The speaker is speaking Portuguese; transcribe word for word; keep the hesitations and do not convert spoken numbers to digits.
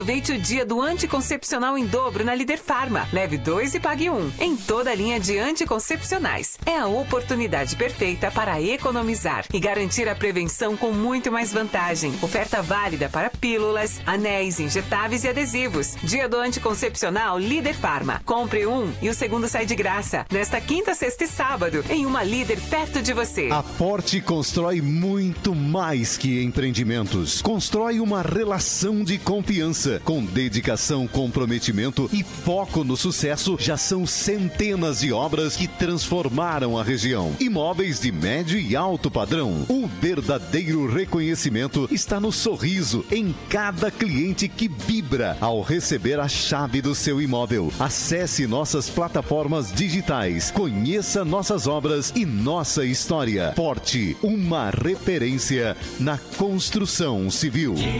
Aproveite o dia do anticoncepcional em dobro na Líder Farma. Leve dois e pague um. Em toda a linha de anticoncepcionais. É a oportunidade perfeita para economizar e garantir a prevenção com muito mais vantagem. Oferta válida para pílulas, anéis, injetáveis e adesivos. Dia do anticoncepcional Líder Farma. Compre um e o segundo sai de graça. Nesta quinta, sexta e sábado, em uma Líder perto de você. A Forte constrói muito mais que empreendimentos. Constrói uma relação de confiança. Com dedicação, comprometimento e foco no sucesso, já são centenas de obras que transformaram a região. Imóveis de médio e alto padrão. O verdadeiro reconhecimento está no sorriso em cada cliente que vibra ao receber a chave do seu imóvel. Acesse nossas plataformas digitais, conheça nossas obras e nossa história. Forte, uma referência na construção civil.